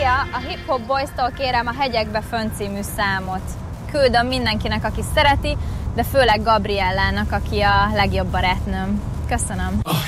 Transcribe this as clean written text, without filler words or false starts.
Szia! A Hip Hop Boys-tól kérem a Hegyekbe Fönn című számot. Küldöm mindenkinek, aki szereti, de főleg Gabriellának, aki a legjobb barátnőm. Köszönöm!